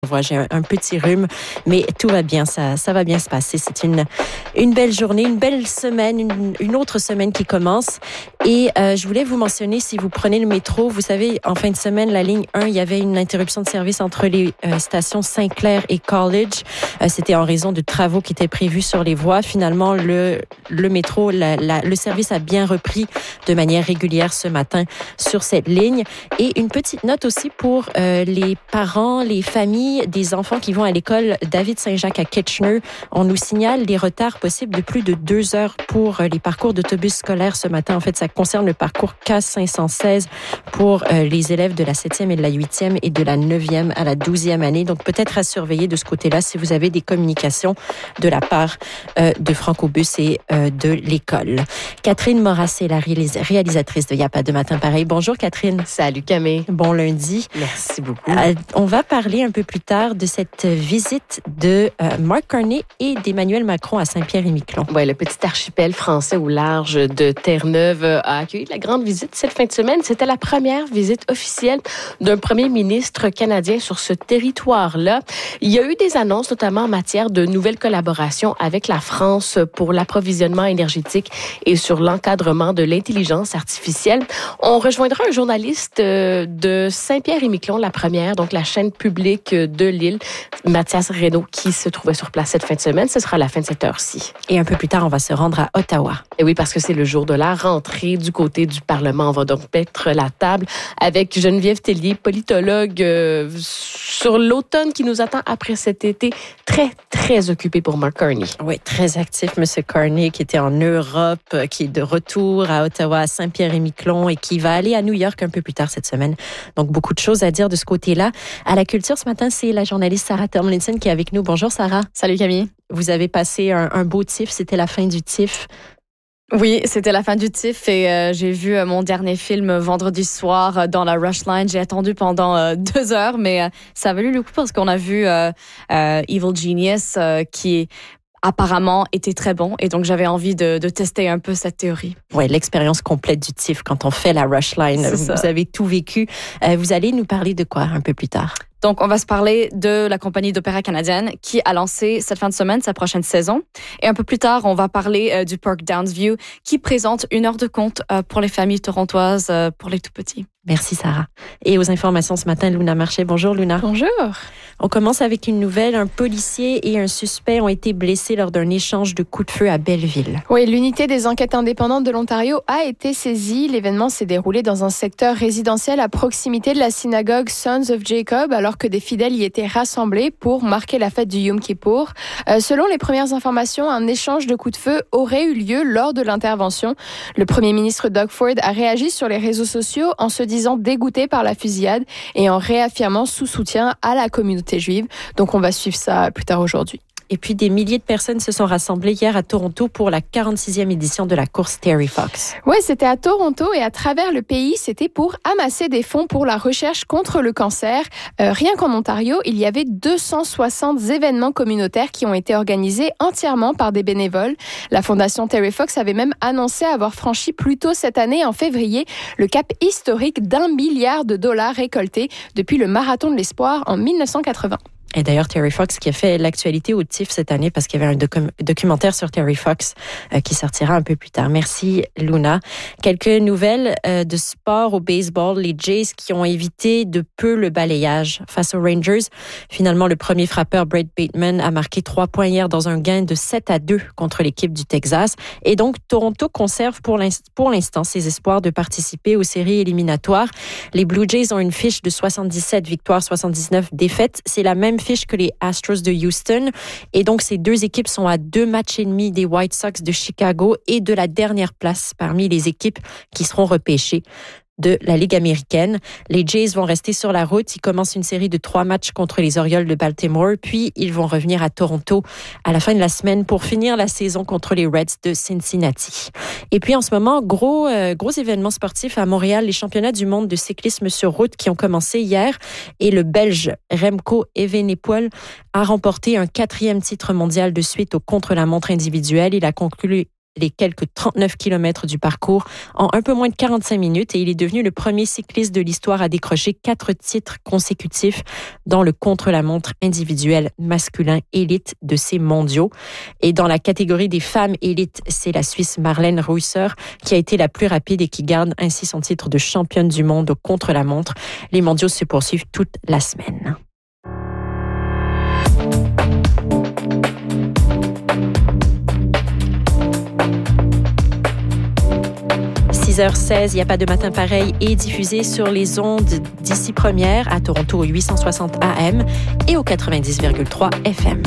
J'ai un petit rhume, mais tout va bien, ça va bien se passer. C'est une belle journée, une belle semaine, une autre semaine qui commence. Et je voulais vous mentionner, si vous prenez le métro, vous savez, en fin de semaine, la ligne 1, il y avait une interruption de service entre les stations Saint-Clair et College. C'était en raison de travaux qui étaient prévus sur les voies. Finalement, le métro, le service a bien repris de manière régulière ce matin sur cette ligne. Et une petite note aussi pour les parents, les familles, des enfants qui vont à l'école David Saint-Jacques à Kitchener. On nous signale des retards possibles de plus de 2 heures pour les parcours d'autobus scolaires ce matin. En fait, ça concerne le parcours K516 pour les élèves de la 7e et de la 8e et de la 9e à la 12e année. Donc, peut-être à surveiller de ce côté-là si vous avez des communications de la part de Francobus et de l'école. Catherine Moras est la réalisatrice de Y'a pas de matin pareil. Bonjour Catherine. Salut Camille. Bon lundi. Merci beaucoup. On va parler un peu plus tard de cette visite de Mark Carney et d'Emmanuel Macron à Saint-Pierre-et-Miquelon. Oui, le petit archipel français au large de Terre-Neuve a accueilli la grande visite cette fin de semaine. C'était la première visite officielle d'un premier ministre canadien sur ce territoire-là. Il y a eu des annonces, notamment en matière de nouvelles collaborations avec la France pour l'approvisionnement énergétique et sur l'encadrement de l'intelligence artificielle. On rejoindra un journaliste de Saint-Pierre-et-Miquelon, la première, donc la chaîne publique de l'île, Mathias Reynaud, qui se trouvait sur place cette fin de semaine. Ce sera à la fin de cette heure-ci. Et un peu plus tard, on va se rendre à Ottawa. Et oui, parce que c'est le jour de la rentrée du côté du Parlement. On va donc mettre la table avec Geneviève Tellier, politologue, sur l'automne qui nous attend après cet été très, très occupé pour Mark Carney. Oui, très actif, M. Carney, qui était en Europe, qui est de retour à Ottawa, à Saint-Pierre-et-Miquelon et qui va aller à New York un peu plus tard cette semaine. Donc, beaucoup de choses à dire de ce côté-là. À la culture, ce matin, c'est la journaliste Sarah Tomlinson qui est avec nous. Bonjour, Sarah. Salut, Camille. Vous avez passé un beau TIFF. C'était la fin du TIFF. Oui, c'était la fin du TIFF et j'ai vu mon dernier film vendredi soir dans la Rush Line. J'ai attendu pendant 2 heures, mais ça a valu le coup parce qu'on a vu Evil Genius qui apparemment était très bon et donc j'avais envie de tester un peu cette théorie. Oui, l'expérience complète du TIFF quand on fait la Rush Line. Vous avez tout vécu. Vous allez nous parler de quoi un peu plus tard? Donc, on va se parler de la compagnie d'opéra canadienne qui a lancé cette fin de semaine sa prochaine saison. Et un peu plus tard, on va parler du Parc Downsview qui présente une heure de conte pour les familles torontoises, pour les tout-petits. Merci, Sarah. Et aux informations ce matin, Luna Marchais. Bonjour, Luna. Bonjour. On commence avec une nouvelle. Un policier et un suspect ont été blessés lors d'un échange de coups de feu à Belleville. Oui, l'unité des enquêtes indépendantes de l'Ontario a été saisie. L'événement s'est déroulé dans un secteur résidentiel à proximité de la synagogue Sons of Jacob, alors que des fidèles y étaient rassemblés pour marquer la fête du Yom Kippour. Selon les premières informations, un échange de coups de feu aurait eu lieu lors de l'intervention. Le premier ministre Doug Ford a réagi sur les réseaux sociaux en se disant dégoûté par la fusillade et en réaffirmant son soutien à la communauté juive. Donc on va suivre ça plus tard aujourd'hui. Et puis, des milliers de personnes se sont rassemblées hier à Toronto pour la 46e édition de la course Terry Fox. Oui, c'était à Toronto et à travers le pays, c'était pour amasser des fonds pour la recherche contre le cancer. Rien qu'en Ontario, il y avait 260 événements communautaires qui ont été organisés entièrement par des bénévoles. La fondation Terry Fox avait même annoncé avoir franchi plus tôt cette année, en février, le cap historique d'1 milliard de dollars récoltés depuis le Marathon de l'Espoir en 1980. Et d'ailleurs, Terry Fox qui a fait l'actualité au TIFF cette année parce qu'il y avait un documentaire sur Terry Fox qui sortira un peu plus tard. Merci, Luna. Quelques nouvelles de sport au baseball. Les Jays qui ont évité de peu le balayage face aux Rangers. Finalement, le premier frappeur, Brett Bateman, a marqué 3 points hier dans un gain de 7-2 contre l'équipe du Texas. Et donc, Toronto conserve pour l'instant ses espoirs de participer aux séries éliminatoires. Les Blue Jays ont une fiche de 77 victoires, 79 défaites. C'est la même fiche que les Astros de Houston. Et donc, ces deux équipes sont à 2 matchs et demi des White Sox de Chicago et de la dernière place parmi les équipes qui seront repêchées de la Ligue américaine. Les Jays vont rester sur la route. Ils commencent une série de 3 matchs contre les Orioles de Baltimore, puis ils vont revenir à Toronto à la fin de la semaine pour finir la saison contre les Reds de Cincinnati. Et puis en ce moment, gros événement sportif à Montréal, les championnats du monde de cyclisme sur route qui ont commencé hier et le Belge Remco Evenepoel a remporté un 4e titre mondial de suite au contre-la-montre individuel. Il a conclu les quelques 39 kilomètres du parcours en un peu moins de 45 minutes et il est devenu le premier cycliste de l'histoire à décrocher 4 titres consécutifs dans le contre-la-montre individuel masculin élite de ces mondiaux. Et dans la catégorie des femmes élites, c'est la Suisse Marlène Reusser qui a été la plus rapide et qui garde ainsi son titre de championne du monde au contre-la-montre. Les mondiaux se poursuivent toute la semaine. 6h16, il n'y a pas de matin pareil est diffusé sur les ondes d'ici première à Toronto au 860 AM et au 90,3 FM.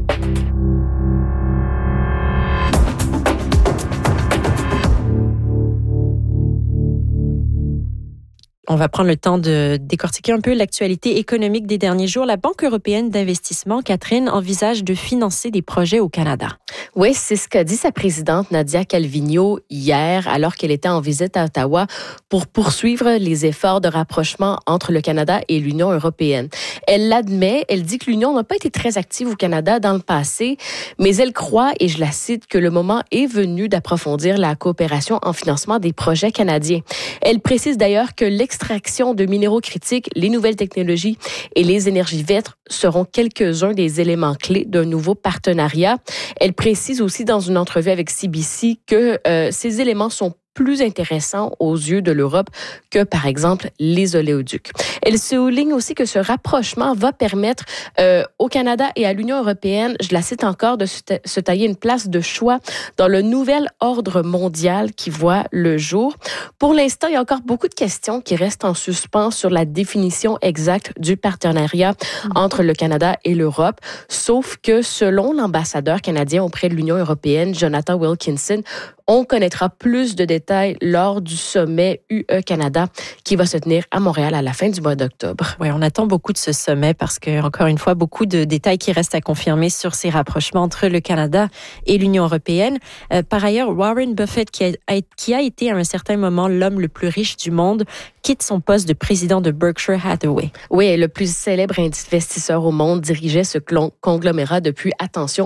On va prendre le temps de décortiquer un peu l'actualité économique des derniers jours. La Banque européenne d'investissement, Catherine, envisage de financer des projets au Canada. Oui, c'est ce qu'a dit sa présidente Nadia Calviño hier, alors qu'elle était en visite à Ottawa pour poursuivre les efforts de rapprochement entre le Canada et l'Union européenne. Elle l'admet, elle dit que l'Union n'a pas été très active au Canada dans le passé, mais elle croit, et je la cite, que le moment est venu d'approfondir la coopération en financement des projets canadiens. Elle précise d'ailleurs que l'extraction de minéraux critiques, les nouvelles technologies et les énergies vertes seront quelques-uns des éléments clés d'un nouveau partenariat. Elle précise aussi dans une entrevue avec CBC que ces éléments sont plus intéressant aux yeux de l'Europe que, par exemple, les oléoducs. Elle souligne aussi que ce rapprochement va permettre au Canada et à l'Union européenne, je la cite encore, de se tailler une place de choix dans le nouvel ordre mondial qui voit le jour. Pour l'instant, il y a encore beaucoup de questions qui restent en suspens sur la définition exacte du partenariat entre le Canada et l'Europe, sauf que selon l'ambassadeur canadien auprès de l'Union européenne, Jonathan Wilkinson, on connaîtra plus de détails lors du sommet UE-Canada qui va se tenir à Montréal à la fin du mois d'octobre. Oui, on attend beaucoup de ce sommet parce que, encore une fois, beaucoup de détails qui restent à confirmer sur ces rapprochements entre le Canada et l'Union européenne. Par ailleurs, Warren Buffett, qui a été à un certain moment l'homme le plus riche du monde, quitte son poste de président de Berkshire Hathaway. Oui, le plus célèbre investisseur au monde dirigeait ce conglomérat depuis, attention,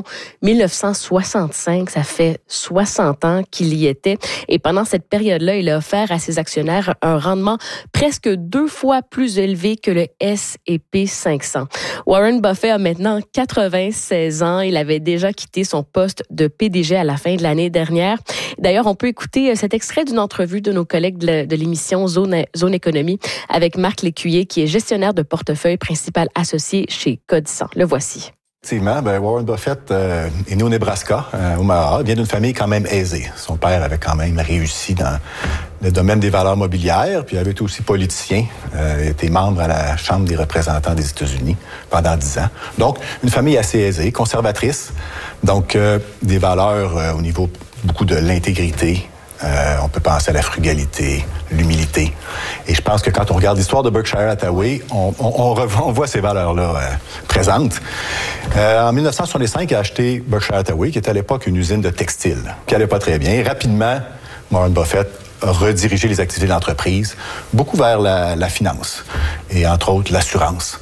1965. Ça fait 60 ans qu'il y était. Et pendant cette période-là, il a offert à ses actionnaires un rendement presque 2 fois plus élevé que le S&P 500. Warren Buffett a maintenant 96 ans. Il avait déjà quitté son poste de PDG à la fin de l'année dernière. D'ailleurs, on peut écouter cet extrait d'une entrevue de nos collègues de l'émission Zone Économie avec Marc Lécuyer, qui est gestionnaire de portefeuille principal associé chez Codicent. Le voici. Effectivement, Warren Buffett est né au Nebraska, au Omaha. Il vient d'une famille quand même aisée. Son père avait quand même réussi dans le domaine des valeurs mobilières, puis il avait été aussi politicien. Il était membre à la Chambre des représentants des États-Unis pendant 10 ans. Donc, une famille assez aisée, conservatrice. Donc, des valeurs au niveau beaucoup de l'intégrité. On peut penser à la frugalité, l'humilité. Et je pense que quand on regarde l'histoire de Berkshire Hathaway, on voit ces valeurs-là présentes. En 1965, il a acheté Berkshire Hathaway, qui était à l'époque une usine de textile, qui allait pas très bien. Et rapidement, Warren Buffett a redirigé les activités de l'entreprise beaucoup vers la finance et entre autres l'assurance.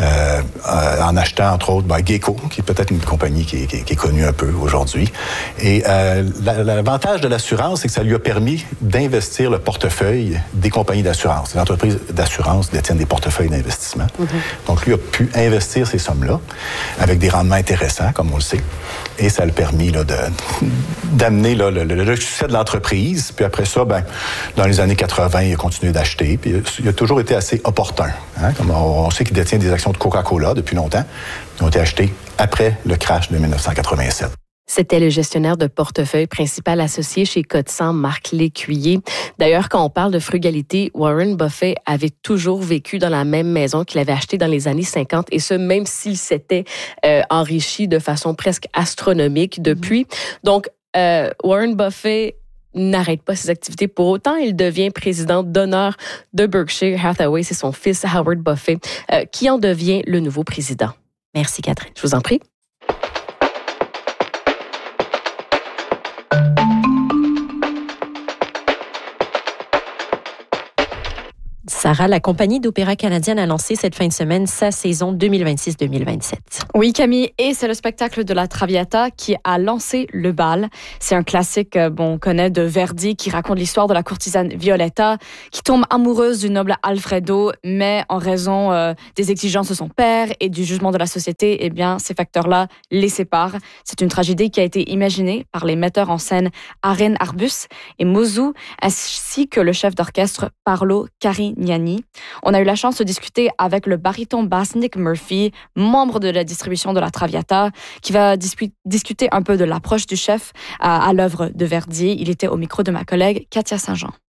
En achetant, entre autres, Geico, qui est peut-être une compagnie qui est connue un peu aujourd'hui. Et l'avantage de l'assurance, c'est que ça lui a permis d'investir le portefeuille des compagnies d'assurance. Les entreprises d'assurance détiennent des portefeuilles d'investissement. Mm-hmm. Donc, lui a pu investir ces sommes-là avec des rendements intéressants, comme on le sait. Et ça lui a permis d'amener le succès de l'entreprise. Puis après ça, dans les années 80, il a continué d'acheter. Puis il a toujours été assez opportun. Comme on sait qu'il détient des actions de Coca-Cola depuis longtemps. Ils ont été achetés après le crash de 1987. C'était le gestionnaire de portefeuille principal associé chez Codicent, Marc Lécuyer. D'ailleurs, quand on parle de frugalité, Warren Buffett avait toujours vécu dans la même maison qu'il avait achetée dans les années 50, et ce, même s'il s'était enrichi de façon presque astronomique depuis. Donc, Warren Buffett n'arrête pas ses activités. Pour autant, il devient président d'honneur de Berkshire Hathaway. C'est son fils, Howard Buffett, qui en devient le nouveau président. Merci, Catherine. Je vous en prie. Sarah, la compagnie d'opéra canadienne a lancé cette fin de semaine sa saison 2026-2027. Oui, Camille, et c'est le spectacle de la Traviata qui a lancé le bal. C'est un classique, on connaît, de Verdi qui raconte l'histoire de la courtisane Violetta qui tombe amoureuse du noble Alfredo, mais en raison des exigences de son père et du jugement de la société, eh bien, ces facteurs-là les séparent. C'est une tragédie qui a été imaginée par les metteurs en scène Aren Arbus et Mozu, ainsi que le chef d'orchestre Paolo Carignani. On a eu la chance de discuter avec le baryton basse Nick Murphy, membre de la distribution de la Traviata, qui va discuter un peu de l'approche du chef à l'œuvre de Verdi. Il était au micro de ma collègue Katia Saint-Jean.